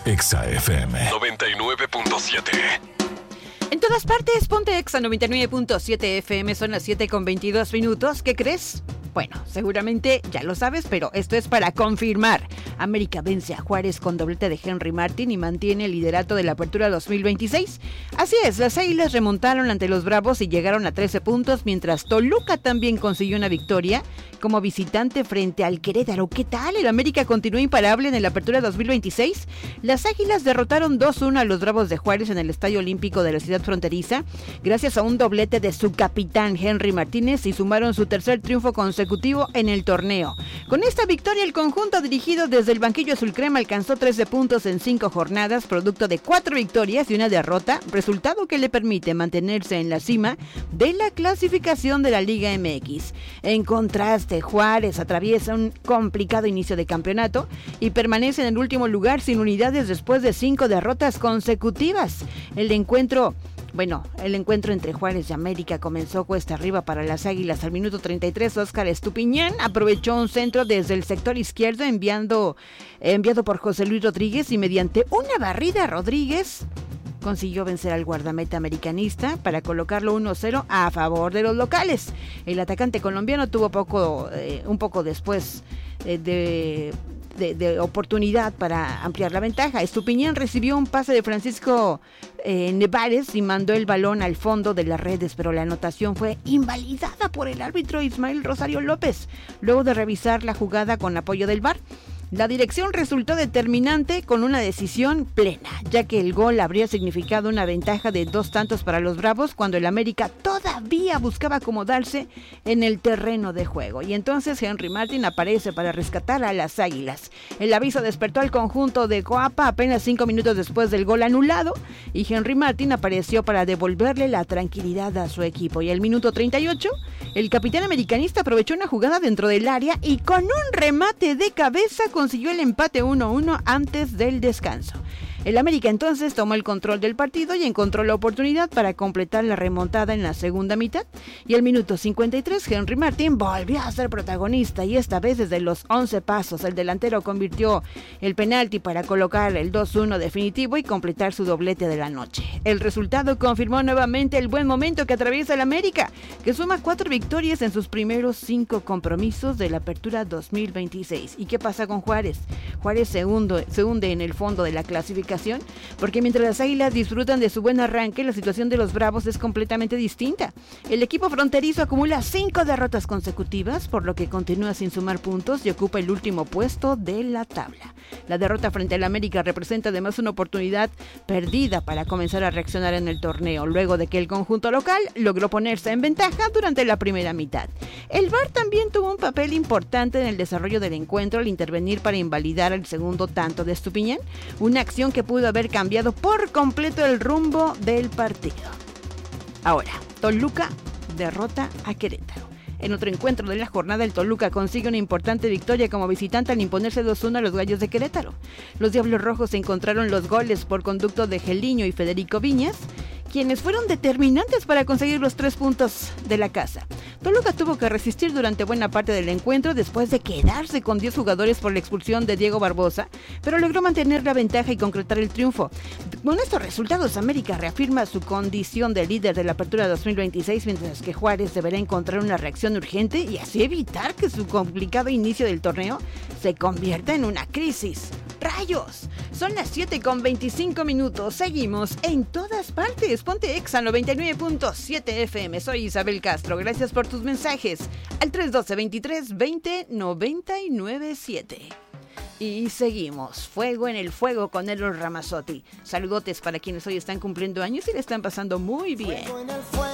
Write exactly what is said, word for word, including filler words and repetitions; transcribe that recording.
Exa F M noventa y nueve punto siete. En todas partes, ponte Exa noventa y nueve punto siete F M, son las siete con veintidós minutos. ¿Qué crees? Bueno, seguramente ya lo sabes, pero esto es para confirmar. América vence a Juárez con doblete de Henry Martin y mantiene el liderato de la Apertura dos mil veintiséis. Así es, las Águilas remontaron ante los Bravos y llegaron a trece puntos, mientras Toluca también consiguió una victoria como visitante frente al Querétaro. ¿Qué tal? El América continúa imparable en la Apertura dos mil veintiséis. Las Águilas derrotaron dos uno a los Bravos de Juárez en el Estadio Olímpico de la ciudad fronteriza, gracias a un doblete de su capitán Henry Martínez, y sumaron su tercer triunfo consecutivo en el torneo. Con esta victoria, el conjunto dirigido desde el banquillo azul crema alcanzó trece puntos en cinco jornadas, producto de cuatro victorias y una derrota, resultado que le permite mantenerse en la cima de la clasificación de la Liga M X. En contraste, Juárez atraviesa un complicado inicio de campeonato y permanece en el último lugar sin unidades después de cinco derrotas consecutivas. El encuentro Bueno, el encuentro entre Juárez y América comenzó cuesta arriba para las Águilas. Al minuto treinta y tres, Óscar Estupiñán aprovechó un centro desde el sector izquierdo enviando, enviado por José Luis Rodríguez, y mediante una barrida Rodríguez consiguió vencer al guardameta americanista para colocarlo uno cero a favor de los locales. El atacante colombiano tuvo poco, eh, un poco después eh, de... De, de oportunidad para ampliar la ventaja. Estupiñán recibió un pase de Francisco eh, Nevares y mandó el balón al fondo de las redes, pero la anotación fue invalidada por el árbitro Ismael Rosario López, luego de revisar la jugada con apoyo del V A R. La dirección resultó determinante con una decisión plena, ya que el gol habría significado una ventaja de dos tantos para los Bravos cuando el América todavía buscaba acomodarse en el terreno de juego. Y entonces Henry Martin aparece para rescatar a las Águilas. El aviso despertó al conjunto de Coapa apenas cinco minutos después del gol anulado, y Henry Martin apareció para devolverle la tranquilidad a su equipo. Y al minuto treinta y ocho, el capitán americanista aprovechó una jugada dentro del área y con un remate de cabeza consiguió el empate uno uno antes del descanso. El América entonces tomó el control del partido y encontró la oportunidad para completar la remontada en la segunda mitad, y al minuto cincuenta y tres Henry Martin volvió a ser protagonista, y esta vez desde los once pasos el delantero convirtió el penalti para colocar el dos uno definitivo y completar su doblete de la noche. El resultado confirmó nuevamente el buen momento que atraviesa el América, que suma cuatro victorias en sus primeros cinco compromisos de la Apertura dos mil veintiséis. ¿Y qué pasa con Juárez? Juárez se hunde, se hunde en el fondo de la clasificación, porque mientras las Águilas disfrutan de su buen arranque, la situación de los Bravos es completamente distinta. El equipo fronterizo acumula cinco derrotas consecutivas, por lo que continúa sin sumar puntos y ocupa el último puesto de la tabla. La derrota frente al América representa además una oportunidad perdida para comenzar a reaccionar en el torneo, luego de que el conjunto local logró ponerse en ventaja durante la primera mitad. El V A R también tuvo un papel importante en el desarrollo del encuentro al intervenir para invalidar el segundo tanto de Estupiñán, una acción que pudo haber cambiado por completo el rumbo del partido. Ahora, Toluca derrota a Querétaro. En otro encuentro de la jornada, el Toluca consigue una importante victoria como visitante al imponerse dos uno a los Gallos de Querétaro. Los Diablos Rojos encontraron los goles por conducto de Geliño y Federico Viñas, quienes fueron determinantes para conseguir los tres puntos de la casa. Toluca tuvo que resistir durante buena parte del encuentro después de quedarse con diez jugadores por la expulsión de Diego Barbosa, pero logró mantener la ventaja y concretar el triunfo. Con estos resultados, América reafirma su condición de líder de la Apertura dos mil veintiséis, mientras que Juárez deberá encontrar una reacción urgente y así evitar que su complicado inicio del torneo se convierta en una crisis. ¡Rayos! Son las siete con veinticinco minutos. Seguimos en todas partes. Ponte Exa noventa y nueve punto siete F M. Soy Isabel Castro. Gracias por tus mensajes al tres uno dos, veintitrés veinte noventa y nueve siete. Y seguimos. Fuego en el fuego con Eros Ramazzotti. Saludotes para quienes hoy están cumpliendo años y le están pasando muy bien.